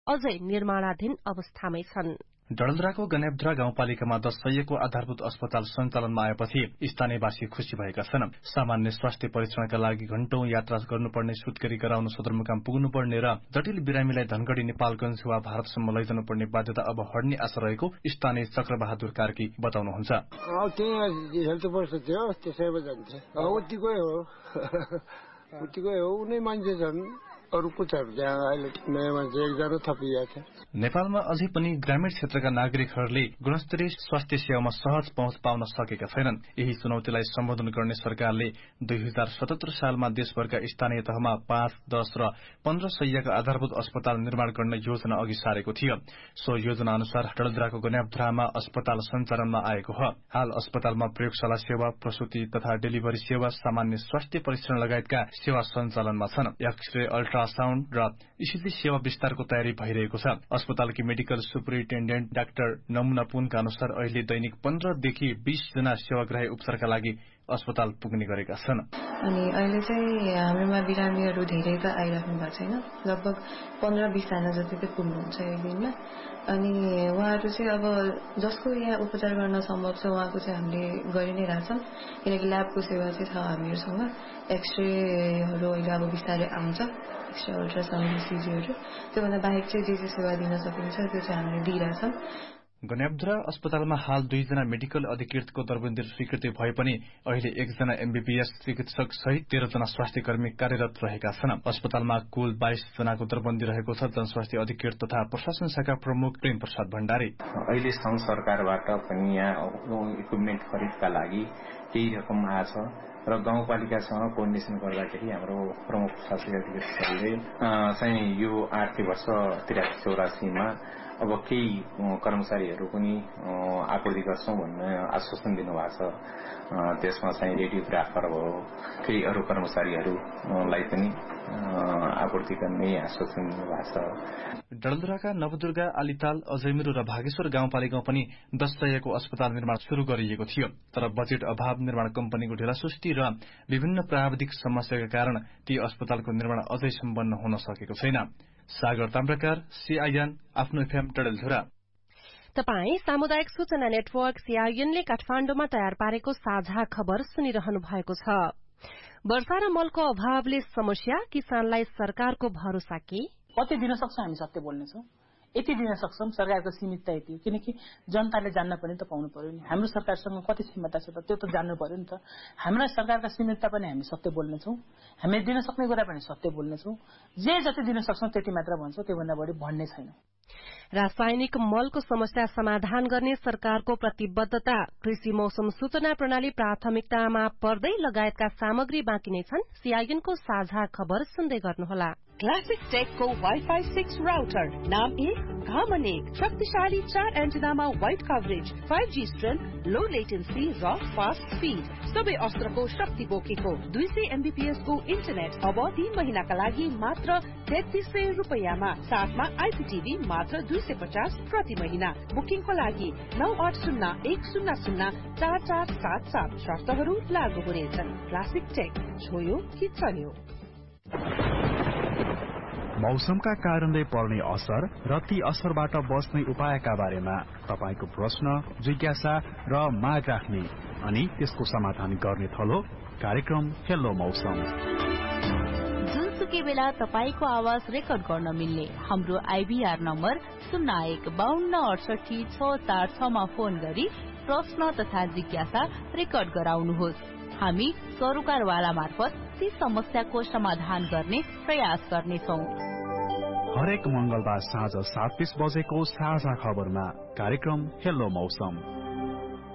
अझै निर्माणाधीन अवस्थामै छन्। डडेलधुराको गन्याबधुरा गाउँपालिकामा 10 सयको आधारभूत अस्पताल सञ्चालनमा आएपछि स्थानीयवासी खुशी भएका छन्। सामान्य स्वास्थ्य परीक्षणका लागि घण्टौं यात्रा गर्नुपर्ने, सुत्केरी गराउन सदरमुकाम पुग्नुपर्ने र जटिल बिरामीलाई धनगढ़ी, नेपालगंज वा भारतसम्म लैजानुपर्ने बाध्यता अब हट्ने आशा रहेको स्थानीय चक्रबहादुर कार्की बताउनुहुन्छ। नेपालमा अझै पनि ग्रामीण क्षेत्रका नागरिकहरूले गुणस्तरीय स्वास्थ्य सेवामा सहज पहुँच पाउन सकेका छैनन्। यही चुनौतीलाई सम्बोधन गर्ने सरकारले 2077 सालमा देशभरका स्थानीय तहमा 5, 10 र 15 शय्याका आधारभूत अस्पताल निर्माण गर्ने योजना अघि सारेको थियो। सो योजना अनुसार डडेलधुराको गन्याबधुरामा अस्पताल सञ्चालनमा आएको हो। हाल अस्पतालमा प्रयोगशाला सेवा, प्रसूति तथा डेलिभरी सेवा, सामान्य स्वास्थ्य परीक्षण लगायतका सेवा सञ्चालनमा छन्। एक्सरे, अल्ट्रासाउण्ड र ईसीजी सेवा विस्तारको तयारी भइरहेको छ। अस्पतालकी मेडिकल सुपरिन्टेन्डेन्ट डाक्टर नमुना पुनका अनुसार अहिले दैनिक 15 देखि 20 जना सेवाग्राही उपचारका लागि अस्पताल पुग्ने गरेका छन्। अनि अहिले चाहिँ हाम्रोमा बिरामीहरू धेरै त आइराख्नु भएको छैन, लगभग 15-20 जना जति चाहिँ पुग्नुहुन्छ एक दिनमा। अनि उहाँहरू चाहिँ अब जसको यहाँ उपचार गर्न सम्भव छ उहाँको चाहिँ हामीले गरि नै रहेछौँ, किनकि ल्याबको सेवा चाहिँ छ हामीहरूसँग। एक्सरेहरू अहिले अब बिस्तारै आउँछ, एक्सरे, अल्ट्रासाउन्ड, इसिजीहरू। त्योभन्दा बाहेक चाहिँ जे सेवा दिन सकिन्छ त्यो चाहिँ हामीले दिइरहेछौँ। गन्याबधुरा अस्पतालमा हाल 2 जना मेडिकल अधिकृतको दरबन्दी स्वीकृति भए पनि अहिले 1 जना एमबीबीएस चिकित्सक सहित 13 जना स्वास्थ्य कर्मी कार्यरत रहेका छन्। अस्पतालमा कुल 22 जनाको दरबन्दी रहेको छ। जनस्वास्थ्य अधिकृत तथा प्रशासन शाखा प्रमुख प्रेम प्रसाद भण्डारी अहिले संघ सरकारबाट पनि यहाँ इक्विपमेन्ट खरिदका लागि केही रकम आछ र गाउँपालिकासँग कोर्डिनेसन गर्दाखेरि हाम्रो प्रमुख प्रशासकीय अधिकृतहरूले चाहिँ यो आर्थिक वर्ष 83-84 मा अब केही कर्मचारीहरू पनि आपूर्ति गर्छौं भन्ने आश्वासन दिनुभएको छ। त्यसमा चाहिँ रेडियोग्राफर भयो, केही अरू कर्मचारीहरूलाई पनि आपूर्ति गर्ने आश्वासन दिनुभएको छ। डडेलधुराका नवदुर्गा, आलिताल, अजयमिरू र भागेश्वर गाउँपालिकामा पनि 10 सयको अस्पताल निर्माण शुरू गरिएको थियो, तर बजेट अभाव, निर्माण कम्पनीको ढिलासुस्ती र विभिन्न प्राविधिक समस्याका कारण ती अस्पतालको निर्माण अझै सम्पन्न हुन सकेको छैन। सागर ताम्राकार, सीआईएन, आफ्नो एफएम डडेलधुरा। तपाई सामुदायिक सूचना नेटवर्क सीआईएनले काठमाण्डुमा तयार पारेको साझा खबर सुनिरहनु भएको छ। वर्षा र मलको अभावले समस्या, किसानलाई सरकारको भरोसा के? कति दिन सक्छ हामी सत्य बोल्नेछौँ, यति दिन सक्छौं। सरकारको सीमितता यति हो, किनकि जनताले जान्न पनि त पाउनु पर्यो नि हाम्रो सरकारसँग कति क्षमता छ त त्यो त जान्नु पर्यो नि त। हाम्रा सरकारका सीमितता पनि हामी सत्य बोल्नेछौँ, हामीले दिन सक्ने कुरा पनि सत्य बोल्नेछौँ। जे जति दिन सक्छौं त्यति मात्र भन्छौं, त्योभन्दा बढी भन्ने छैन। रासायनिक मलको समस्या समाधान गर्ने सरकारको प्रतिबद्धता, कृषि मौसम सूचना प्रणाली प्राथमिकतामा पर्दै लगायतका सामग्री बाँकी नै छन्। सीआईएनको साझा खबर सुन्दै गर्नुहोला। क्लासिक टेकको वाइफाई 6 राउटर, नाम 1, घामन 1, शक्तिशाली 4 एन्टेनामा वाइड कभरेज, 5G स्ट्रेन्थ, लो लेटेन्सी र फास्ट स्पीड, सबै अस्त्रको शक्ति बोकेको 200 एमबीपीएस को इन्टरनेट अब 3 महिनाका लागि मात्र 3300 रुपैयाँमा, साथमा आईपीटीभी मात्र 250 प्रति महिना। बुकिङको लागि 9801004477, शर्तहरू लागू हुनेछन्। क्लासिक टेक, छोयो कि चल्यो। मौसमका कारणले पर्ने असर र ती असरबाट बच्ने उपायका बारेमा तपाईको प्रश्न, जिज्ञासा र माग राख्ने अनि त्यसको समाधान गर्ने थलो कार्यक्रम हेलो मौसम। जुनसुकै बेला तपाईको आवाज रेकर्ड गर्न मिल्ने हाम्रो आईबीआर नम्बर 0152686646 मा फोन गरी प्रश्न तथा जिज्ञासा रेकर्ड गराउनुहोस्। हामी सरोकारवाला मार्फत ती समस्याको समाधान गर्ने प्रयास गर्नेछौं। हरेक मंगलबार साँझ 7:20 बजेको साझा खबरमा कार्यक्रम हेलो मौसम।